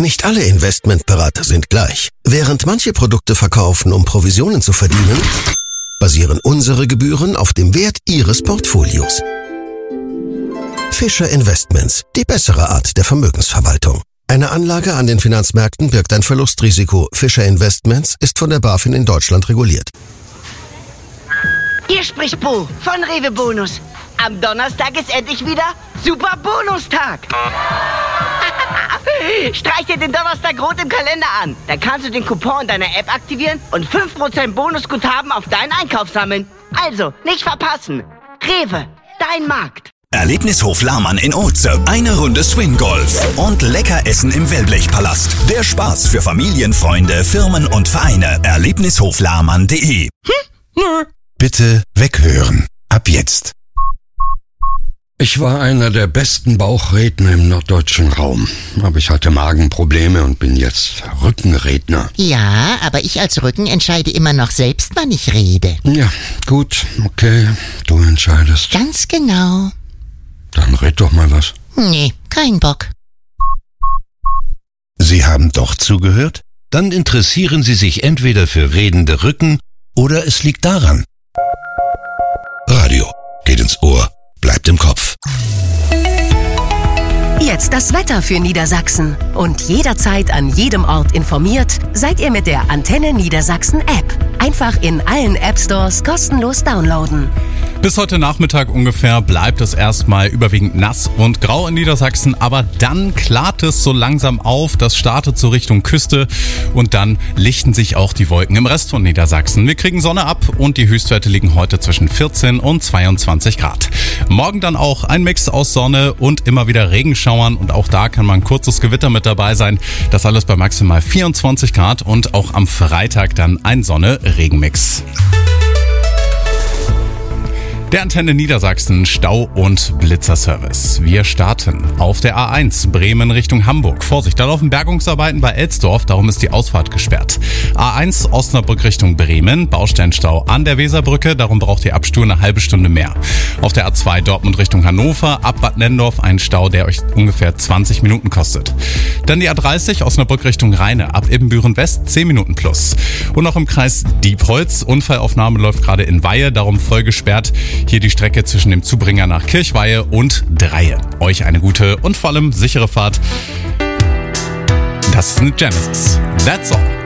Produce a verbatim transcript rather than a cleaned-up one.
Nicht alle Investmentberater sind gleich. Während manche Produkte verkaufen, um Provisionen zu verdienen, basieren unsere Gebühren auf dem Wert Ihres Portfolios. Fischer Investments, die bessere Art der Vermögensverwaltung. Eine Anlage an den Finanzmärkten birgt ein Verlustrisiko. Fischer Investments ist von der BaFin in Deutschland reguliert. Hier spricht Bo von Rewe Bonus. Am Donnerstag ist endlich wieder Super Bonustag. Streich dir den Donnerstag rot im Kalender an. Dann kannst du den Coupon in deiner App aktivieren und fünf Prozent Bonusguthaben auf deinen Einkauf sammeln. Also, nicht verpassen. Rewe, dein Markt. Erlebnishof Lahmann in Oetze. Eine Runde Swing-Golf und lecker Essen im Wellblechpalast. Der Spaß für Familien, Freunde, Firmen und Vereine. Erlebnishof Lahmann punkt de. Hm? Bitte weghören. Ab jetzt. Ich war einer der besten Bauchredner im norddeutschen Raum. Aber ich hatte Magenprobleme und bin jetzt Rückenredner. Ja, aber ich als Rücken entscheide immer noch selbst, wann ich rede. Ja, gut, okay, du entscheidest. Ganz genau. Dann red doch mal was. Nee, kein Bock. Sie haben doch zugehört? Dann interessieren Sie sich entweder für redende Rücken oder es liegt daran. Radio geht ins Ohr, bleibt im Kopf. Jetzt das Wetter für Niedersachsen. Und jederzeit an jedem Ort informiert, seid ihr mit der Antenne Niedersachsen App. Einfach in allen App Stores kostenlos downloaden. Bis heute Nachmittag ungefähr bleibt es erstmal überwiegend nass und grau in Niedersachsen, aber dann klart es so langsam auf, das startet so Richtung Küste und dann lichten sich auch die Wolken im Rest von Niedersachsen. Wir kriegen Sonne ab und die Höchstwerte liegen heute zwischen vierzehn und zweiundzwanzig Grad. Morgen dann auch ein Mix aus Sonne und immer wieder Regenschauern und auch da kann mal ein kurzes Gewitter mit dabei sein. Das alles bei maximal vierundzwanzig Grad und auch am Freitag dann ein Sonne-Regenmix. Der Antenne Niedersachsen Stau- und Blitzerservice. Wir starten auf der A eins Bremen Richtung Hamburg. Vorsicht, da laufen Bergungsarbeiten bei Elsdorf, darum ist die Ausfahrt gesperrt. A eins Osnabrück Richtung Bremen, Bausteinstau an der Weserbrücke, darum braucht die Abspur eine halbe Stunde mehr. Auf der A zwei Dortmund Richtung Hannover, ab Bad Nennendorf ein Stau, der euch ungefähr zwanzig Minuten kostet. Dann die A dreißig Osnabrück Richtung Rheine, ab Ibbenbüren West zehn Minuten plus. Und noch im Kreis Diepholz, Unfallaufnahme läuft gerade in Weihe, darum voll gesperrt. Hier die Strecke zwischen dem Zubringer nach Kirchweihe und Dreie. Euch eine gute und vor allem sichere Fahrt. Das ist eine Genesis. That's all.